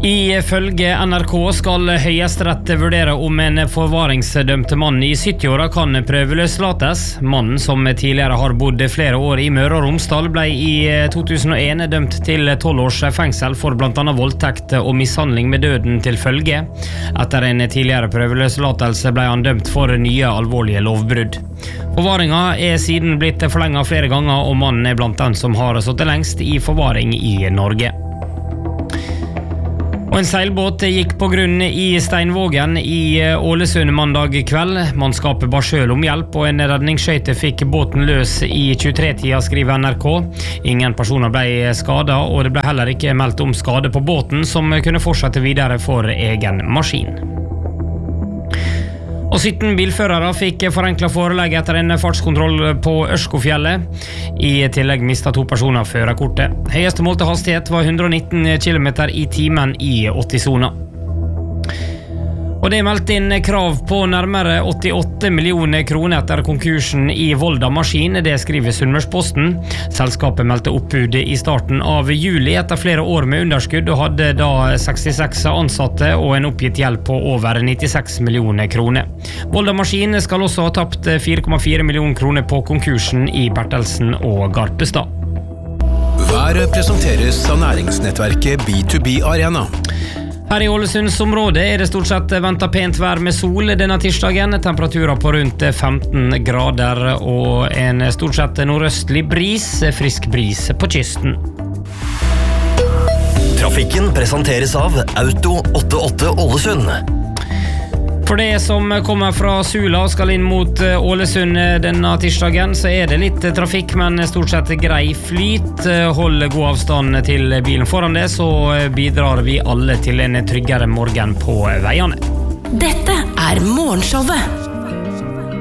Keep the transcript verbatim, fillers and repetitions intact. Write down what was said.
Ifølge N R K skal Høyesterett vurdere om en forvaringsdømt mann i sytti-åra kan prøveløslates. Mannen, som tidligere har bodd flere år i Møre og Romsdal, ble i to tusen og en dømt til tolv års fengsel for blant annet voldtekt og mishandling med døden til følge. Etter en tidligere prøveløslatelse ble han dømt for nye alvorlige lovbrudd. Forvaringa er siden blitt forlenget flere ganger, og mannen er blant dem som har sittet lengst i forvaring i Norge. Og en seilbåt gikk på grunn i Steinvågen i Ålesund mandag kveld. Mannskapet ba selv om hjelp, og en redningsskøyte fikk båten løs i tjuetre-tida, skriver N R K. Ingen personer ble skadet, og det ble heller ikke meldt om skade på båten, som kunne fortsette videre for egen maskin. Og sytten bilførere fikk forenklet forelegg etter en fartskontroll på Ørskofjellet. I tillegg mistet to personer førerkortet. Høyeste målte hastighet var hundre og nitten kilometer i timen i åtti-sona. Og det er meldt inn krav på nærmere åttiåtte millioner kroner etter konkursen i Volda Maskin, det skriver Sunnmørsposten. Selskapet meldte oppbud i starten av juli etter flere år med underskudd, og hadde da sekstiseks ansatte og en oppgitt gjeld på over nittiseks millioner kroner. Volda Maskin skal også ha tapt fire komma fire millioner kroner på konkursen i Bertelsen og Garpestad. Været presenteres av næringsnettverket B to B Arena. Her i Ålesundsområdet er det stort sett ventet pent vær med sol denne tirsdagen. Temperaturer på rundt femten grader og en stort sett nordøstlig bris, frisk bris på kysten. Trafikken presenteres av Auto åttiåtte Ålesund. For det som kommer fra Sula og skal inn mot Ålesund denne tirsdagen, så er det litt trafikk, men stort sett grei flyt. Hold god avstand til bilen foran det, så bidrar vi alle til en tryggere morgen på veiene. Dette er Morgenshowet.